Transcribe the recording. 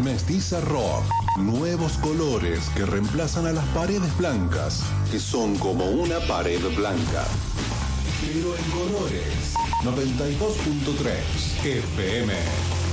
Mestiza Rock. Nuevos colores que reemplazan a las paredes blancas, que son como una pared blanca. Pero en colores. 92.3 FM.